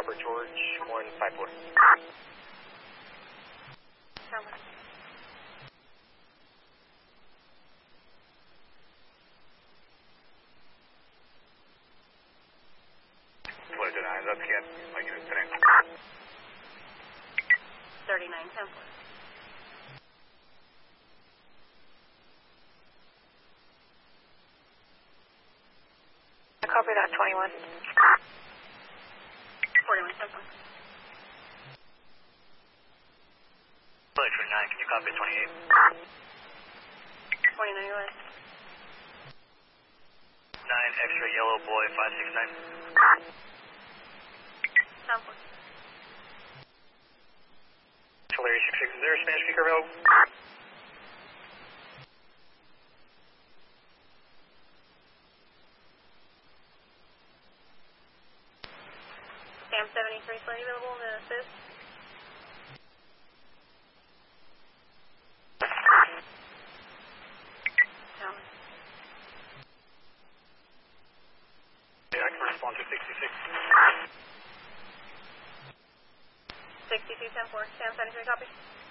Robert George 154. What denies up again? Like it's today. 3910. Copy that, 21. 4110. 29, can you copy 28? 29 US. 9 Extra Yellow Boy 569. 10-4. Larry 66, is there a Spanish speaker available? Sam 73 is available to assist. Yeah, I can respond to 66. 6210-4. Sam 73 copy.